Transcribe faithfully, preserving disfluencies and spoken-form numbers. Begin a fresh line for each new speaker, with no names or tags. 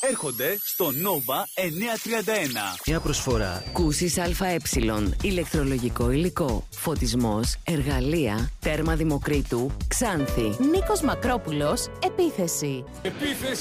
έρχονται στο Nova εννιακόσια τριάντα ένα.
Μια προσφορά.
Κούσης ΑΕ, ηλεκτρολογικό υλικό, φωτισμός, εργαλεία, τέρμα Δημοκρίτου, Ξάνθη.
Νίκος Μακρόπουλος, επίθεση.
Επίθεση!